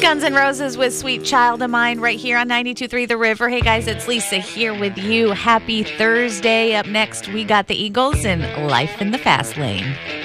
Guns N' Roses with Sweet Child of Mine right here on 92.3 The River. Hey guys, it's Lisa here with you. Happy Thursday. Up next, we got the Eagles and Life in the Fast Lane.